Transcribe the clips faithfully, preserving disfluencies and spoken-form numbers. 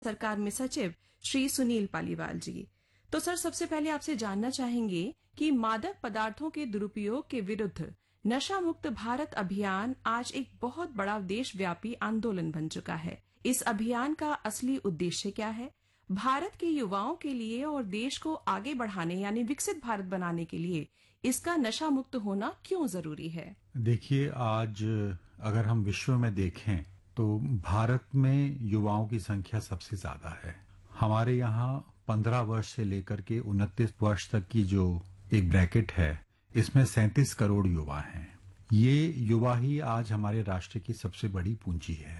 सरकार में सचिव श्री सुनील पालीवाल जी। तो सर, सबसे पहले आपसे जानना चाहेंगे कि मादक पदार्थों के दुरुपयोग के विरुद्ध नशा मुक्त भारत अभियान आज एक बहुत बड़ा देशव्यापी आंदोलन बन चुका है। इस अभियान का असली उद्देश्य क्या है? भारत के युवाओं के लिए और देश को आगे बढ़ाने यानी विकसित भारत बनाने के लिए इसका नशा मुक्त होना क्यों जरूरी है? देखिए, आज अगर हम विश्व में देखें तो भारत में युवाओं की संख्या सबसे ज्यादा है। हमारे यहाँ पंद्रह वर्ष से लेकर के उनतीस वर्ष तक की जो एक ब्रैकेट है, इसमें सैंतीस करोड़ युवा हैं। ये युवा ही आज हमारे राष्ट्र की सबसे बड़ी पूंजी है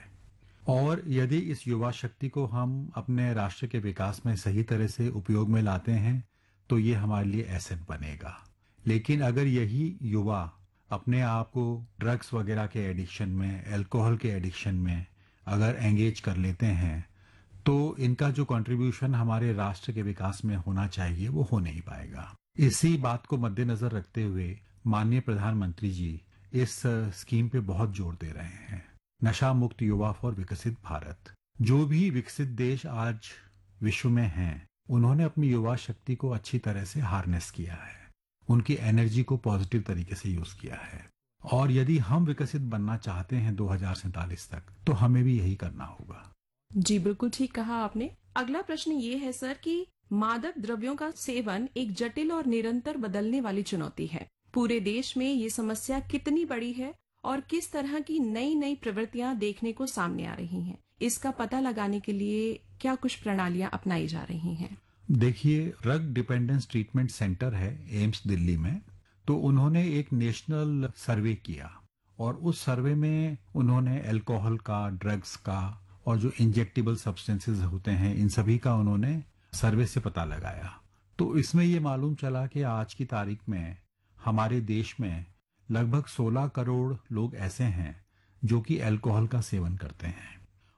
और यदि इस युवा शक्ति को हम अपने राष्ट्र के विकास में सही तरह से उपयोग में लाते हैं तो ये हमारे लिए एसेट बनेगा। लेकिन अगर यही युवा अपने आप को ड्रग्स वगैरह के एडिक्शन में, अल्कोहल के एडिक्शन में अगर एंगेज कर लेते हैं तो इनका जो कंट्रीब्यूशन हमारे राष्ट्र के विकास में होना चाहिए वो हो नहीं पाएगा। इसी बात को मद्देनजर रखते हुए माननीय प्रधानमंत्री जी इस स्कीम पे बहुत जोर दे रहे हैं, नशा मुक्त युवा फॉर विकसित भारत। जो भी विकसित देश आज विश्व में हैं, उन्होंने अपनी युवा शक्ति को अच्छी तरह से हार्नेस किया है, उनकी एनर्जी को पॉजिटिव तरीके से यूज किया है। और यदि हम विकसित बनना चाहते हैं दो हज़ार सैंतालीस तक, तो हमें भी यही करना होगा। जी बिल्कुल ठीक कहा आपने। अगला प्रश्न ये है सर कि मादक द्रव्यों का सेवन एक जटिल और निरंतर बदलने वाली चुनौती है। पूरे देश में ये समस्या कितनी बड़ी है और किस तरह की नई नई प्रवृत्तियां देखने को सामने आ रही हैं? इसका पता लगाने के लिए क्या कुछ प्रणालियां अपनाई जा रही हैं? देखिए, ड्रग डिपेंडेंस ट्रीटमेंट सेंटर है एम्स दिल्ली में, तो उन्होंने एक नेशनल सर्वे किया और उस सर्वे में उन्होंने अल्कोहल का, ड्रग्स का और जो इंजेक्टेबल सब्सटेंसेस होते हैं, इन सभी का उन्होंने सर्वे से पता लगाया। तो इसमें ये मालूम चला कि आज की तारीख में हमारे देश में लगभग सोलह करोड़ लोग ऐसे हैं जो कि अल्कोहल का सेवन करते हैं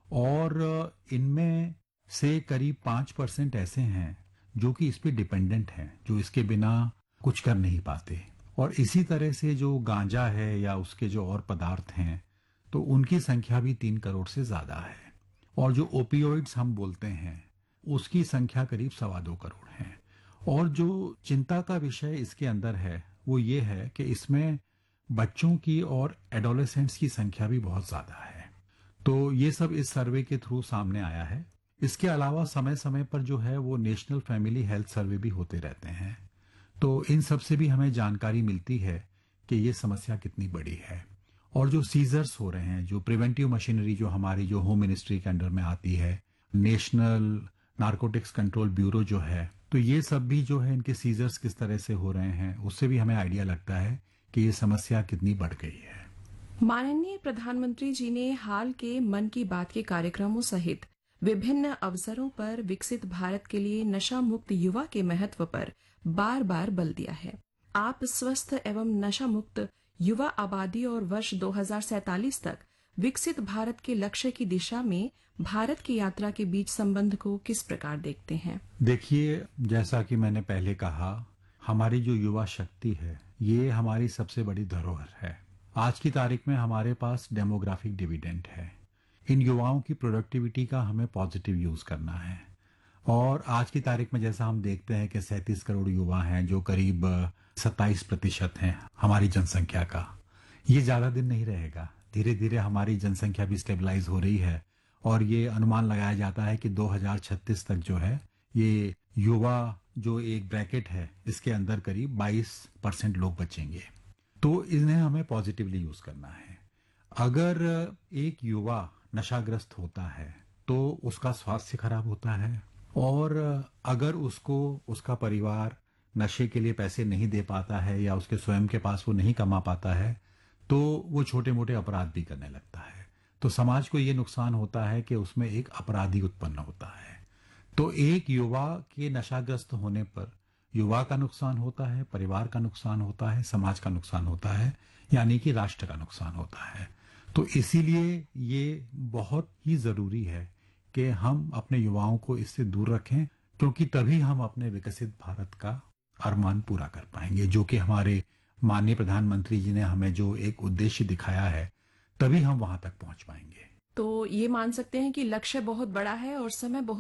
और इनमें से करीब पांच परसेंट ऐसे हैं जो कि इस पे डिपेंडेंट हैं, जो इसके बिना कुछ कर नहीं पाते। और इसी तरह से जो गांजा है या उसके जो और पदार्थ हैं, तो उनकी संख्या भी तीन करोड़ से ज्यादा है। और जो ओपियोइड्स हम बोलते हैं, उसकी संख्या करीब सवा दो करोड़ है। और जो चिंता का विषय इसके अंदर है वो ये है कि इसमें बच्चों की और एडोलेसेंट्स की संख्या भी बहुत ज्यादा है। तो ये सब इस सर्वे के थ्रू सामने आया है। इसके अलावा समय समय पर जो है वो नेशनल फैमिली हेल्थ सर्वे भी होते रहते हैं, तो इन सब से भी हमें जानकारी मिलती है कि ये समस्या कितनी बड़ी है। और जो सीजर्स हो रहे हैं, जो प्रिवेंटिव मशीनरी जो हमारी जो होम मिनिस्ट्री के अंडर में आती है, नेशनल नारकोटिक्स कंट्रोल ब्यूरो जो है, तो ये सब भी जो है इनके सीजर्स किस तरह से हो रहे हैं, उससे भी हमें आइडिया लगता है कि ये समस्या कितनी बढ़ गई है। माननीय प्रधानमंत्री जी ने हाल के मन की बात के कार्यक्रमों सहित विभिन्न अवसरों पर विकसित भारत के लिए नशा मुक्त युवा के महत्व पर बार बार बल दिया है। आप स्वस्थ एवं नशा मुक्त युवा आबादी और वर्ष दो हज़ार सैंतालीस तक विकसित भारत के लक्ष्य की दिशा में भारत की यात्रा के बीच संबंध को किस प्रकार देखते हैं? देखिए, जैसा कि मैंने पहले कहा, हमारी जो युवा शक्ति है ये हमारी सबसे बड़ी धरोहर है। आज की तारीख में हमारे पास डेमोग्राफिक डिविडेंड है। इन युवाओं की प्रोडक्टिविटी का हमें पॉजिटिव यूज करना है। और आज की तारीख में जैसा हम देखते हैं कि सैंतीस करोड़ युवा हैं, जो करीब सत्ताईस प्रतिशत हैं हमारी जनसंख्या का। ये ज्यादा दिन नहीं रहेगा। धीरे धीरे हमारी जनसंख्या भी स्टेबलाइज हो रही है और ये अनुमान लगाया जाता है कि दो हज़ार छत्तीस तक जो है ये युवा जो एक ब्रैकेट है, इसके अंदर करीब बाईस परसेंट लोग बचेंगे। तो इन्हें हमें पॉजिटिवली यूज करना है। अगर एक युवा नशाग्रस्त होता है तो उसका स्वास्थ्य खराब होता है और अगर उसको उसका परिवार नशे के लिए पैसे नहीं दे पाता है या उसके स्वयं के पास वो नहीं कमा पाता है तो वो छोटे मोटे अपराध भी करने लगता है। तो समाज को ये नुकसान होता है कि उसमें एक अपराधी उत्पन्न होता है। तो एक युवा के नशाग्रस्त होने पर युवा का नुकसान होता है, परिवार का नुकसान होता है, समाज का नुकसान होता है, यानी कि राष्ट्र का नुकसान होता है। तो इसीलिए ये बहुत ही जरूरी है कि हम अपने युवाओं को इससे दूर रखें, क्योंकि तभी हम अपने विकसित भारत का अरमान पूरा कर पाएंगे, जो कि हमारे माननीय प्रधानमंत्री जी ने हमें जो एक उद्देश्य दिखाया है, तभी हम वहां तक पहुंच पाएंगे। तो ये मान सकते हैं कि लक्ष्य बहुत बड़ा है और समय बहुत